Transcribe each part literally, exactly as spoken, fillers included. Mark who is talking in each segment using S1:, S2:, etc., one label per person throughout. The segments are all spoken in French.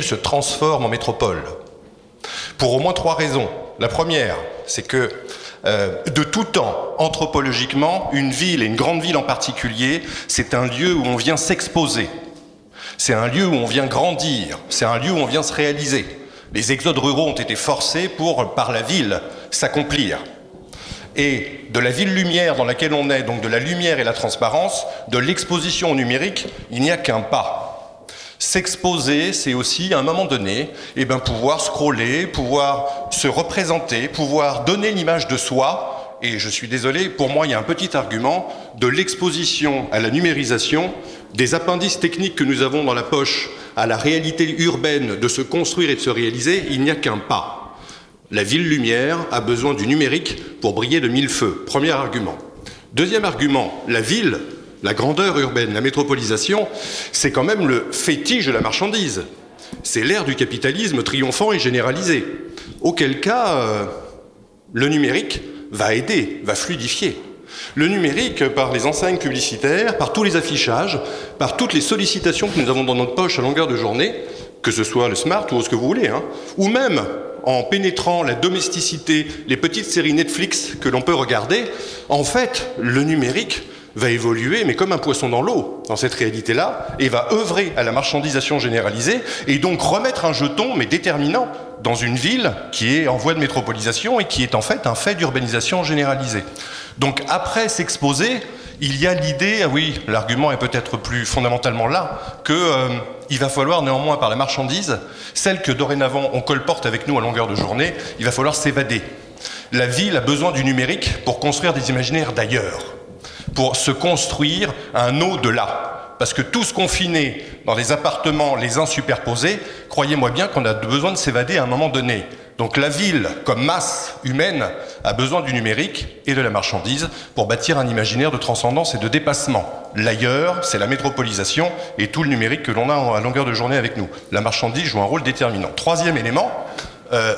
S1: se transforme en métropole. Pour au moins trois raisons. La première, c'est que euh, de tout temps, anthropologiquement, une ville, et une grande ville en particulier, c'est un lieu où on vient s'exposer. C'est un lieu où on vient grandir. C'est un lieu où on vient se réaliser. Les exodes ruraux ont été forcés pour, par la ville, s'accomplir. Et de la ville-lumière dans laquelle on est, donc de la lumière et la transparence, de l'exposition au numérique, il n'y a qu'un pas. S'exposer, c'est aussi, à un moment donné, eh ben, pouvoir scroller, pouvoir se représenter, pouvoir donner l'image de soi. Et je suis désolé, pour moi, il y a un petit argument de l'exposition à la numérisation, des appendices techniques que nous avons dans la poche à la réalité urbaine de se construire et de se réaliser, il n'y a qu'un pas. La ville-lumière a besoin du numérique pour briller de mille feux. Premier argument. Deuxième argument, la ville, la grandeur urbaine, la métropolisation, c'est quand même le fétiche de la marchandise. C'est l'ère du capitalisme triomphant et généralisé. Auquel cas, euh, le numérique va aider, va fluidifier. Le numérique, par les enseignes publicitaires, par tous les affichages, par toutes les sollicitations que nous avons dans notre poche à longueur de journée, que ce soit le smart ou ce que vous voulez, hein, ou même en pénétrant la domesticité, les petites séries Netflix que l'on peut regarder, en fait, le numérique va évoluer, mais comme un poisson dans l'eau, dans cette réalité-là, et va œuvrer à la marchandisation généralisée, et donc remettre un jeton, mais déterminant, dans une ville qui est en voie de métropolisation et qui est en fait un fait d'urbanisation généralisée. Donc après s'exposer, il y a l'idée, ah oui, l'argument est peut-être plus fondamentalement là, que euh, il va falloir néanmoins par la marchandise, celle que dorénavant on colporte avec nous à longueur de journée, il va falloir s'évader. La ville a besoin du numérique pour construire des imaginaires d'ailleurs, pour se construire un au-delà. Parce que tous confinés dans des appartements les uns superposés, croyez-moi bien qu'on a besoin de s'évader à un moment donné. Donc la ville, comme masse humaine, a besoin du numérique et de la marchandise pour bâtir un imaginaire de transcendance et de dépassement. L'ailleurs, c'est la métropolisation et tout le numérique que l'on a à longueur de journée avec nous. La marchandise joue un rôle déterminant. Troisième élément, euh,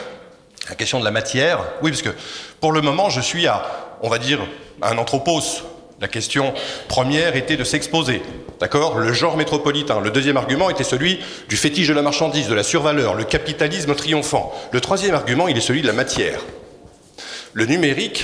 S1: la question de la matière. Oui, parce que pour le moment, je suis à, on va dire, un anthropos. La question première était de s'exposer, d'accord ? Le genre métropolitain. Le deuxième argument était celui du fétiche de la marchandise, de la survaleur, le capitalisme triomphant. Le troisième argument, il est celui de la matière. Le numérique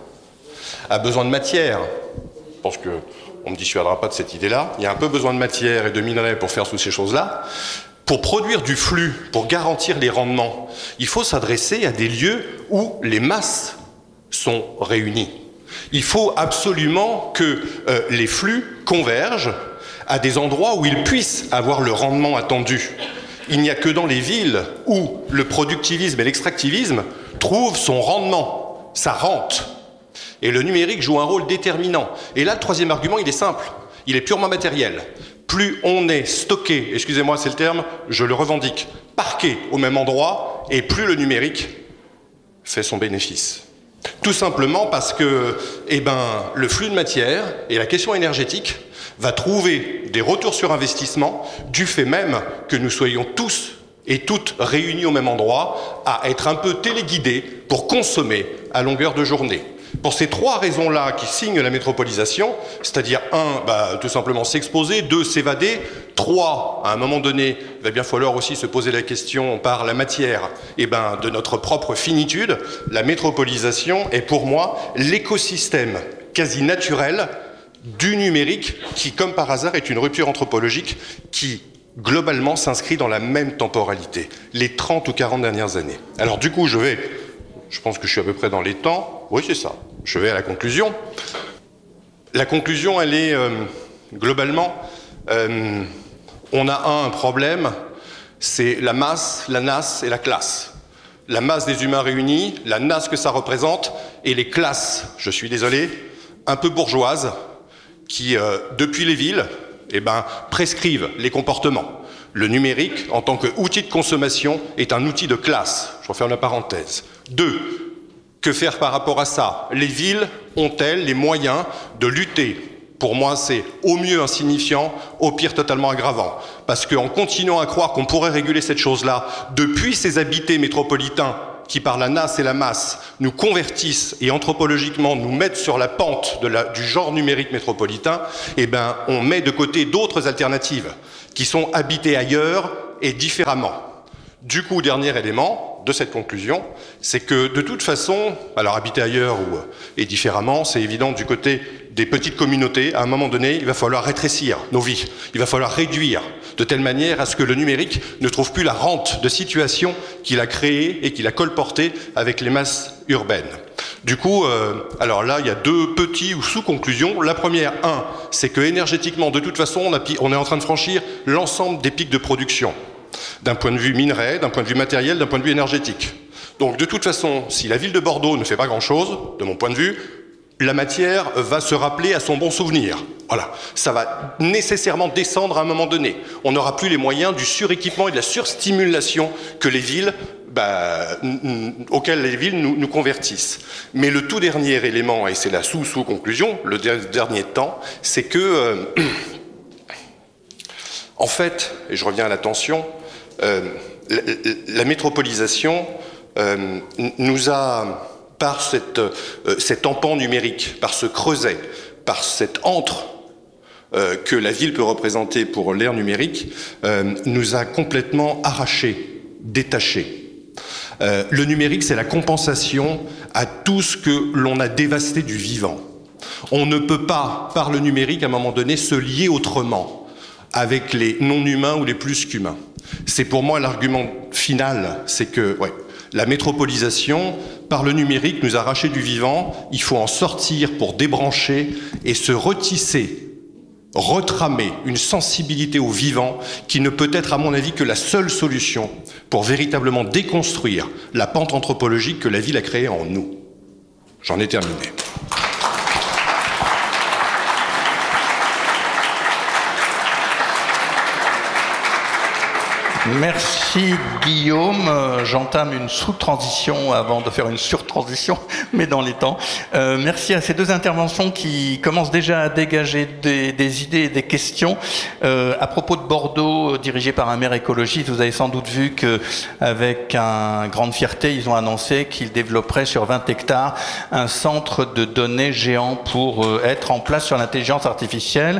S1: a besoin de matière. Je pense qu'on ne me dissuadera pas de cette idée-là. Il y a un peu besoin de matière et de minerais pour faire toutes ces choses-là. Pour produire du flux, pour garantir les rendements, il faut s'adresser à des lieux où les masses sont réunies. Il faut absolument que euh, les flux convergent à des endroits où ils puissent avoir le rendement attendu. Il n'y a que dans les villes où le productivisme et l'extractivisme trouvent son rendement, sa rente. Et le numérique joue un rôle déterminant. Et là, le troisième argument, il est simple. Il est purement matériel. Plus on est stocké, excusez-moi, c'est le terme, je le revendique, parqué au même endroit, et plus le numérique fait son bénéfice. Tout simplement parce que eh ben, le flux de matière et la question énergétique va trouver des retours sur investissement du fait même que nous soyons tous et toutes réunis au même endroit à être un peu téléguidés pour consommer à longueur de journée. Pour ces trois raisons-là qui signent la métropolisation, c'est-à-dire un, bah, tout simplement s'exposer, deux, s'évader, trois, à un moment donné, il va bien falloir aussi se poser la question par la matière eh ben, de notre propre finitude, la métropolisation est pour moi l'écosystème quasi naturel du numérique qui, comme par hasard, est une rupture anthropologique qui, globalement, s'inscrit dans la même temporalité, les trente ou quarante dernières années. Alors du coup, je vais... Je pense que je suis à peu près dans les temps. Oui, c'est ça. Je vais à la conclusion. La conclusion, elle est, euh, globalement, euh, on a un, un problème, c'est la masse, la nasse et la classe. La masse des humains réunis, la nasse que ça représente, et les classes, je suis désolé, un peu bourgeoises, qui, euh, depuis les villes, eh ben, prescrivent les comportements. Le numérique, en tant qu'outil de consommation, est un outil de classe. Je referme la parenthèse. Deux, que faire par rapport à ça ? Les villes ont-elles les moyens de lutter ? Pour moi, c'est au mieux insignifiant, au pire totalement aggravant. Parce qu'en continuant à croire qu'on pourrait réguler cette chose-là, depuis ces habités métropolitains qui, par la nasse et la masse, nous convertissent et anthropologiquement nous mettent sur la pente de la, du genre numérique métropolitain, eh ben, on met de côté d'autres alternatives qui sont habitées ailleurs, et différemment. Du coup, dernier élément de cette conclusion, c'est que de toute façon, alors habiter ailleurs ou et différemment, c'est évident du côté des petites communautés, à un moment donné, il va falloir rétrécir nos vies, il va falloir réduire de telle manière à ce que le numérique ne trouve plus la rente de situation qu'il a créée et qu'il a colportée avec les masses urbaines. Du coup, euh, alors là, il y a deux petits ou sous-conclusions. La première, un, c'est que énergétiquement, de toute façon, on, a, on est en train de franchir l'ensemble des pics de production, d'un point de vue minerai, d'un point de vue matériel, d'un point de vue énergétique. Donc de toute façon, si la ville de Bordeaux ne fait pas grand-chose, de mon point de vue, la matière va se rappeler à son bon souvenir. Voilà, ça va nécessairement descendre à un moment donné. On n'aura plus les moyens du suréquipement et de la surstimulation que les villes, bah, auxquelles les villes nous, nous convertissent. Mais le tout dernier élément, et c'est la sous-sous-conclusion, le dernier temps, c'est que, euh, en fait, et je reviens à l'attention, euh, la, la métropolisation euh, nous a... par cette, euh, cet empan numérique, par ce creuset, par cette antre euh, que la ville peut représenter pour l'ère numérique, euh, nous a complètement arrachés, détachés. Euh, le numérique, c'est la compensation à tout ce que l'on a dévasté du vivant. On ne peut pas, par le numérique, à un moment donné, se lier autrement avec les non-humains ou les plus qu'humains. C'est pour moi l'argument final, c'est que ouais, la métropolisation, par le numérique, nous a arraché du vivant. Il faut en sortir pour débrancher et se retisser, retramer une sensibilité au vivant qui ne peut être, à mon avis, que la seule solution pour véritablement déconstruire la pente anthropologique que la ville a créée en nous. J'en ai terminé.
S2: Merci Guillaume. Euh, j'entame une sous-transition avant de faire une sur-transition, mais dans les temps. Euh, merci à ces deux interventions qui commencent déjà à dégager des, des idées et des questions. Euh, à propos de Bordeaux, dirigé par un maire écologiste, vous avez sans doute vu qu'avec une grande fierté, ils ont annoncé qu'ils développeraient sur vingt hectares un centre de données géant pour euh, être en place sur l'intelligence artificielle.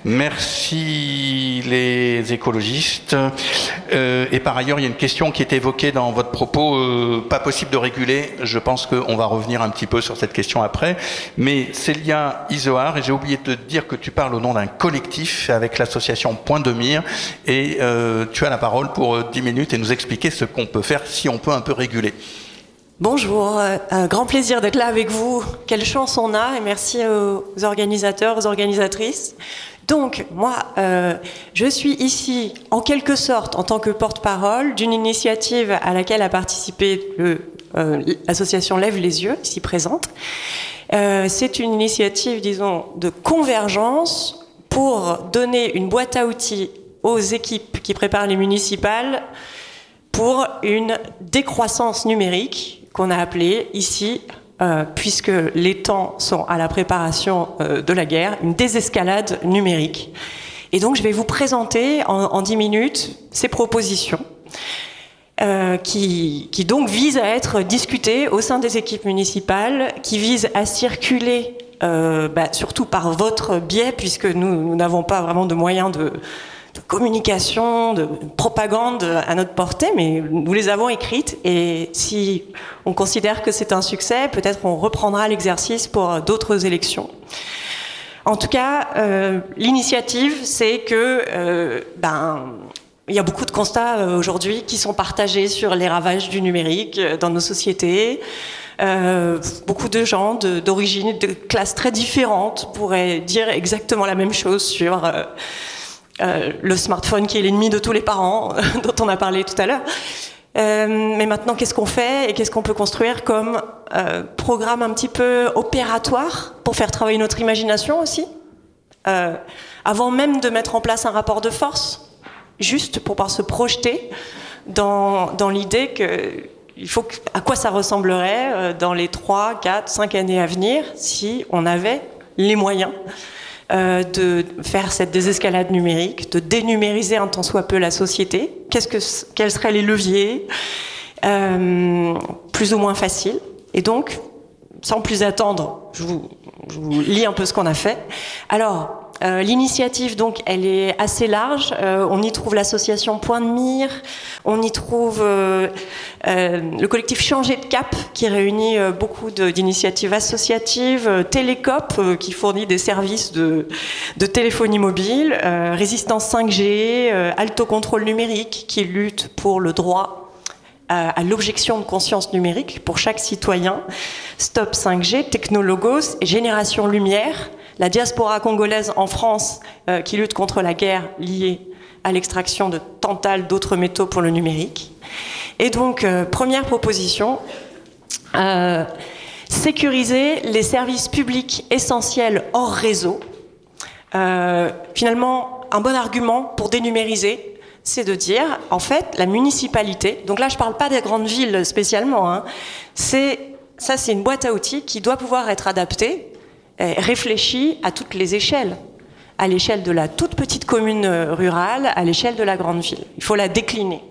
S2: Merci les écologistes. Euh, et par ailleurs, il y a une question qui est évoquée dans votre propos, euh, pas possible de réguler. Je pense qu'on va revenir un petit peu sur cette question après. Mais Célia Izoard, et j'ai oublié de te dire que tu parles au nom d'un collectif avec l'association Point de Mire, et euh, tu as la parole pour euh, dix minutes et nous expliquer ce qu'on peut faire si on peut un peu réguler.
S3: Bonjour, un grand plaisir d'être là avec vous. Quelle chance on a, et merci aux organisateurs, aux organisatrices. Donc, moi, euh, je suis ici, en quelque sorte, en tant que porte-parole d'une initiative à laquelle a participé le, euh, l'association Lève les yeux, ici présente. Euh, c'est une initiative, disons, de convergence pour donner une boîte à outils aux équipes qui préparent les municipales pour une décroissance numérique qu'on a appelée ici, Euh, puisque les temps sont à la préparation euh, de la guerre, une désescalade numérique. Et donc je vais vous présenter en, en dix minutes ces propositions euh, qui, qui donc visent à être discutées au sein des équipes municipales, qui visent à circuler euh, bah, surtout par votre biais, puisque nous, nous n'avons pas vraiment de moyens de de communication, de propagande à notre portée, mais nous les avons écrites, et si on considère que c'est un succès, peut-être on reprendra l'exercice pour d'autres élections. En tout cas, euh, l'initiative, c'est que euh, ben, il y a beaucoup de constats euh, aujourd'hui qui sont partagés sur les ravages du numérique euh, dans nos sociétés. Euh, beaucoup de gens de, d'origine, de classes très différentes pourraient dire exactement la même chose sur euh, Euh, le smartphone qui est l'ennemi de tous les parents, dont on a parlé tout à l'heure. Euh, mais maintenant, qu'est-ce qu'on fait et qu'est-ce qu'on peut construire comme euh, programme un petit peu opératoire pour faire travailler notre imagination aussi, euh, avant même de mettre en place un rapport de force, juste pour pouvoir se projeter dans, dans l'idée que il faut que, à quoi ça ressemblerait euh, dans les trois, quatre, cinq années à venir si on avait les moyens Euh, de faire cette désescalade numérique, de dénumériser un tant soit peu la société. Qu'est-ce que, quels seraient les leviers euh, plus ou moins faciles. Et donc, sans plus attendre, je vous, je vous lis un peu ce qu'on a fait. Alors, Euh, l'initiative, donc, elle est assez large. Euh, on y trouve l'association Point de Mire, on y trouve euh, euh, le collectif Changer de Cap, qui réunit euh, beaucoup de, d'initiatives associatives, euh, Télécop, euh, qui fournit des services de, de téléphonie mobile, euh, Résistance cinq G, euh, Alto Contrôle Numérique, qui lutte pour le droit à l'objection de conscience numérique pour chaque citoyen, Stop cinq G, Technologos et Génération Lumière, la diaspora congolaise en France euh, qui lutte contre la guerre liée à l'extraction de tantale d'autres métaux pour le numérique. Et donc, euh, première proposition, euh, sécuriser les services publics essentiels hors réseau. Euh, finalement, un bon argument pour dénumériser, c'est de dire, en fait, la municipalité, donc là je ne parle pas des grandes villes spécialement, hein, c'est, ça c'est une boîte à outils qui doit pouvoir être adaptée, et réfléchie à toutes les échelles, à l'échelle de la toute petite commune rurale, à l'échelle de la grande ville. Il faut la décliner.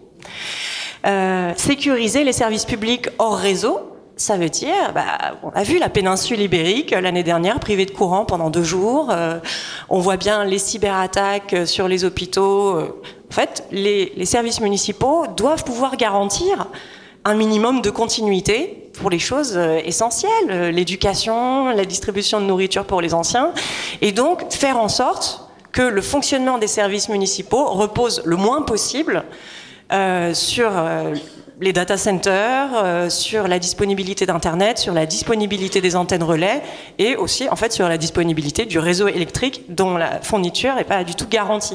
S3: Euh, sécuriser les services publics hors réseau, ça veut dire, bah, on a vu la péninsule ibérique l'année dernière privée de courant pendant deux jours. Euh, on voit bien les cyberattaques sur les hôpitaux. En fait, les, les services municipaux doivent pouvoir garantir un minimum de continuité pour les choses essentielles, l'éducation, la distribution de nourriture pour les anciens, et donc faire en sorte que le fonctionnement des services municipaux repose le moins possible euh, sur euh, les data centers, euh, sur la disponibilité d'Internet, sur la disponibilité des antennes relais et aussi en fait sur la disponibilité du réseau électrique dont la fourniture n'est pas du tout garantie.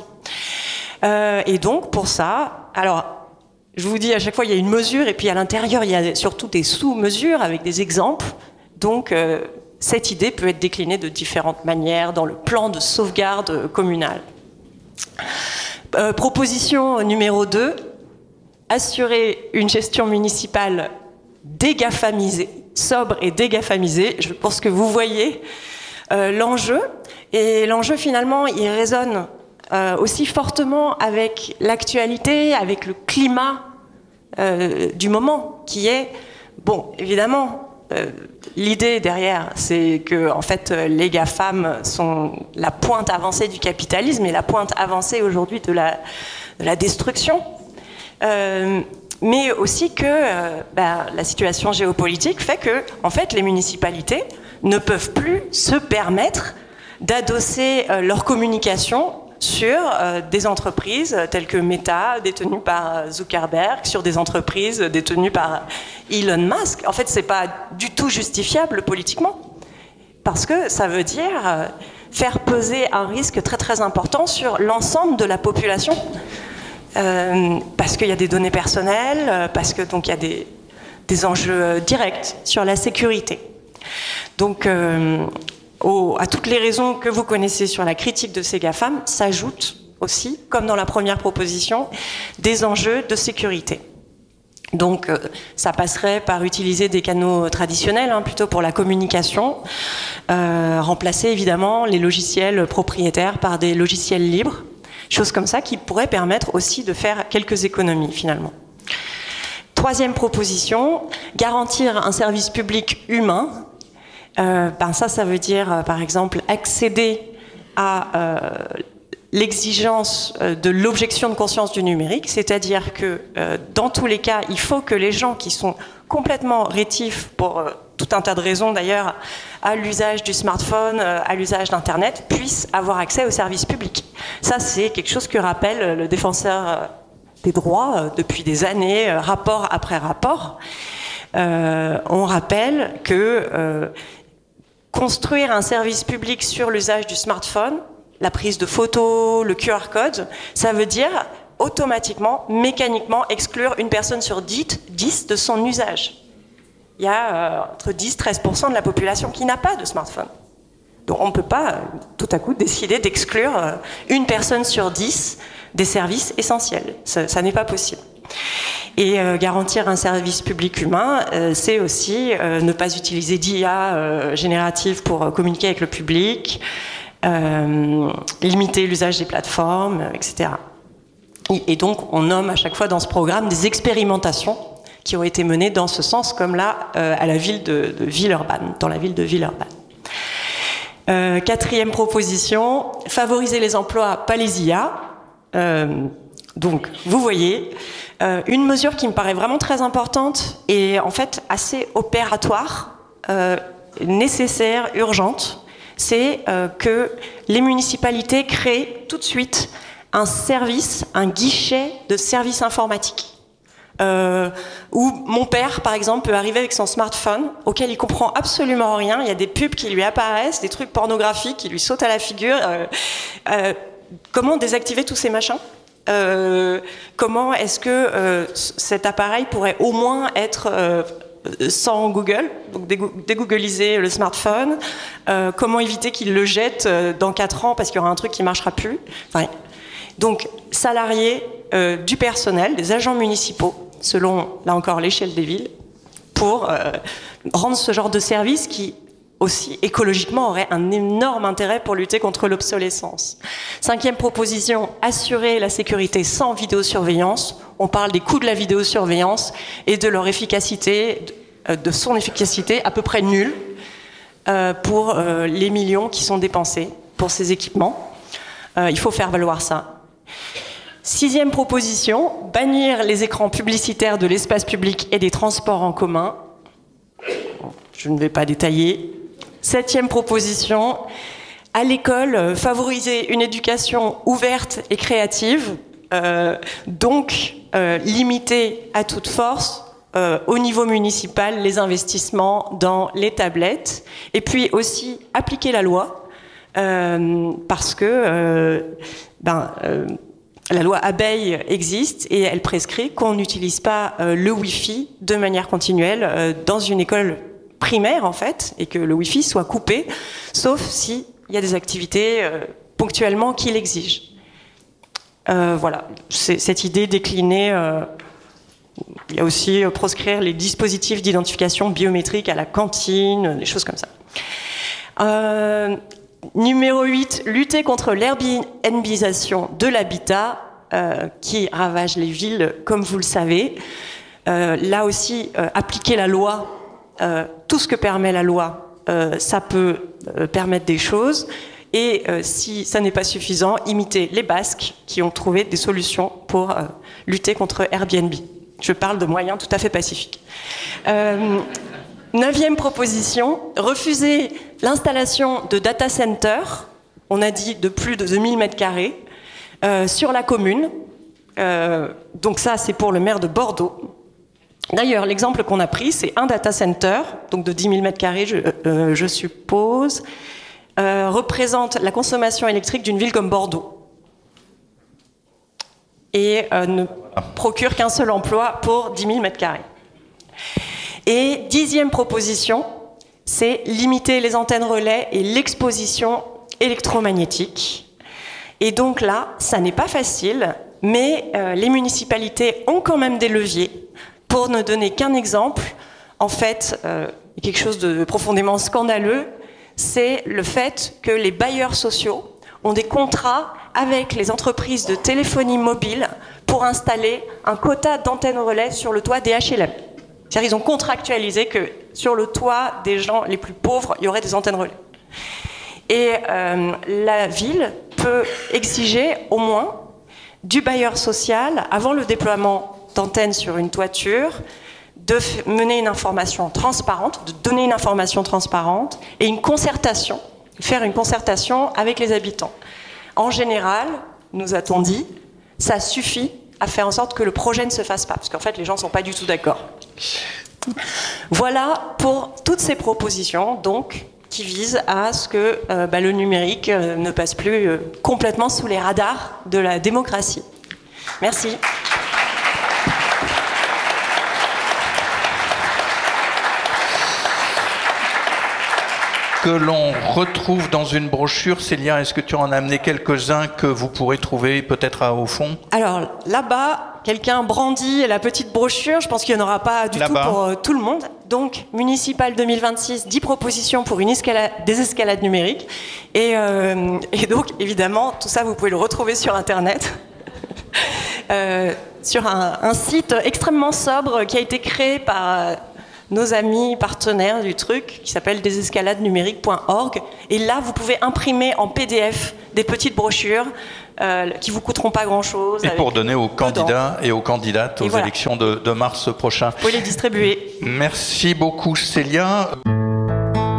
S3: Euh, et donc pour ça, alors je vous dis à chaque fois il y a une mesure et puis à l'intérieur il y a surtout des sous-mesures avec des exemples. Donc euh, cette idée peut être déclinée de différentes manières dans le plan de sauvegarde communal. Euh, proposition numéro deux. Assurer une gestion municipale dégafamisée, sobre et dégafamisée. Je pense que vous voyez euh, l'enjeu. Et l'enjeu, finalement, il résonne euh, aussi fortement avec l'actualité, avec le climat euh, du moment, qui est, bon, évidemment, euh, l'idée derrière, c'est que, en fait, les GAFAM sont la pointe avancée du capitalisme et la pointe avancée aujourd'hui de la, de la destruction. Euh, mais aussi que euh, bah, la situation géopolitique fait que, en fait, les municipalités ne peuvent plus se permettre d'adosser euh, leur communication sur euh, des entreprises telles que Meta, détenues par Zuckerberg, sur des entreprises détenues par Elon Musk. En fait, c'est pas du tout justifiable politiquement, parce que ça veut dire euh, faire peser un risque très très important sur l'ensemble de la population. Euh, parce qu'il y a des données personnelles, euh, parce que donc il y a des, des enjeux directs sur la sécurité. Donc, euh, au, à toutes les raisons que vous connaissez sur la critique de ces GAFAM, s'ajoutent aussi, comme dans la première proposition, des enjeux de sécurité. Donc, euh, ça passerait par utiliser des canaux traditionnels, hein, plutôt pour la communication, euh, remplacer évidemment les logiciels propriétaires par des logiciels libres. Choses comme ça qui pourraient permettre aussi de faire quelques économies finalement. Troisième proposition, garantir un service public humain. Euh, ben ça, ça veut dire euh, par exemple accéder à euh, l'exigence euh, de l'objection de conscience du numérique, c'est-à-dire que euh, dans tous les cas, il faut que les gens qui sont complètement rétifs pour euh, tout un tas de raisons d'ailleurs à l'usage du smartphone, euh, à l'usage d'Internet, puissent avoir accès aux services publics. Ça, c'est quelque chose que rappelle le défenseur euh, des droits euh, depuis des années, euh, rapport après rapport. Euh, on rappelle que euh, construire un service public sur l'usage du smartphone, la prise de photos, le Q R code, ça veut dire automatiquement, mécaniquement exclure une personne sur dix de son usage. Il y a euh, entre dix et treize pour cent de la population qui n'a pas de smartphone. Donc on ne peut pas euh, tout à coup décider d'exclure euh, une personne sur dix des services essentiels. Ça, ça n'est pas possible. Et euh, garantir un service public humain, euh, c'est aussi euh, ne pas utiliser d'I A euh, générative pour euh, communiquer avec le public, euh, limiter l'usage des plateformes, euh, et cetera. Et, et donc on nomme à chaque fois dans ce programme des expérimentations qui ont été menées dans ce sens, comme là, euh, à la ville de, de Villeurbanne, dans la ville de Villeurbanne. Euh, quatrième proposition, favoriser les emplois, pas les I A. Euh, donc, vous voyez, euh, une mesure qui me paraît vraiment très importante et en fait assez opératoire, euh, nécessaire, urgente, c'est euh, que les municipalités créent tout de suite un service, un guichet de services informatiques. Euh, où mon père, par exemple, peut arriver avec son smartphone, auquel il comprend absolument rien. Il y a des pubs qui lui apparaissent, des trucs pornographiques qui lui sautent à la figure. Euh, euh, comment désactiver tous ces machins ? euh, Comment est-ce que euh, cet appareil pourrait au moins être euh, sans Google, donc dégoogliser le smartphone, euh, comment éviter qu'il le jette dans quatre ans parce qu'il y aura un truc qui ne marchera plus. Enfin, donc, salariés euh, du personnel, des agents municipaux, selon, là encore, l'échelle des villes, pour euh, rendre ce genre de service qui, aussi écologiquement, aurait un énorme intérêt pour lutter contre l'obsolescence. Cinquième proposition, assurer la sécurité sans vidéosurveillance. On parle des coûts de la vidéosurveillance et de leur efficacité, de son efficacité à peu près nulle euh, pour euh, les millions qui sont dépensés pour ces équipements. Euh, il faut faire valoir ça. Sixième proposition, bannir les écrans publicitaires de l'espace public et des transports en commun. Je ne vais pas détailler. Septième proposition, à l'école, favoriser une éducation ouverte et créative, euh, donc euh, limiter à toute force euh, au niveau municipal les investissements dans les tablettes, et puis aussi appliquer la loi, euh, parce que euh, ben, euh, la loi Abeille existe et elle prescrit qu'on n'utilise pas euh, le Wi-Fi de manière continuelle euh, dans une école primaire en fait, et que le Wi-Fi soit coupé, sauf s'il y a des activités euh, ponctuellement qui l'exigent. Euh, voilà, c'est cette idée déclinée. Euh, il y a aussi euh, proscrire les dispositifs d'identification biométrique à la cantine, des choses comme ça. Euh, numéro huit, lutter contre l'airbnbisation de l'habitat euh, qui ravage les villes, comme vous le savez. Euh, là aussi, euh, appliquer la loi. Euh, tout ce que permet la loi, euh, ça peut euh, permettre des choses. Et euh, si ça n'est pas suffisant, imiter les Basques qui ont trouvé des solutions pour euh, lutter contre Airbnb. Je parle de moyens tout à fait pacifiques. Euh, neuvième proposition, refuser l'installation de data centers, on a dit de plus de deux mille mètres carrés, euh, sur la commune. Euh, donc ça, c'est pour le maire de Bordeaux. D'ailleurs, l'exemple qu'on a pris, c'est un data center, donc de dix mille mètres carrés, je, euh, je suppose, euh, représente la consommation électrique d'une ville comme Bordeaux. Et euh, ne procure qu'un seul emploi pour dix mille mètres carrés. Et dixième proposition, c'est limiter les antennes relais et l'exposition électromagnétique. Et donc là, ça n'est pas facile, mais euh, les municipalités ont quand même des leviers. Pour ne donner qu'un exemple, en fait, euh, quelque chose de profondément scandaleux, c'est le fait que les bailleurs sociaux ont des contrats avec les entreprises de téléphonie mobile pour installer un quota d'antennes relais sur le toit des H L M. C'est-à-dire qu'ils ont contractualisé que sur le toit des gens les plus pauvres, il y aurait des antennes relais. Et euh, la ville peut exiger au moins du bailleur social, avant le déploiement d'antennes sur une toiture, de mener une information transparente, de donner une information transparente et une concertation, faire une concertation avec les habitants. En général, nous a-t-on dit, ça suffit à faire en sorte que le projet ne se fasse pas, parce qu'en fait, les gens ne sont pas du tout d'accord. Voilà pour toutes ces propositions, donc, qui visent à ce que euh, bah, le numérique euh, ne passe plus euh, complètement sous les radars de la démocratie. Merci.
S2: Que l'on retrouve dans une brochure. Célia, est-ce que tu en as amené quelques-uns que vous pourrez trouver peut-être au fond ?
S3: Alors, là-bas, quelqu'un brandit la petite brochure. Je pense qu'il n'y en aura pas du
S2: là-bas.
S3: tout pour euh, tout le monde. Donc, Municipal deux mille vingt-six, dix propositions pour une escalade, désescalade numérique. Et, euh, et donc, évidemment, tout ça, vous pouvez le retrouver sur Internet. euh, sur un, un site extrêmement sobre qui a été créé par... nos amis partenaires du truc, qui s'appelle désescalade numérique point org. Et là, vous pouvez imprimer en P D F des petites brochures euh, qui vous coûteront pas grand-chose.
S2: Et pour donner aux candidats et aux candidates aux
S3: et voilà.
S2: élections de, de mars prochain.
S3: Vous pouvez les distribuer.
S2: Merci beaucoup, Célia.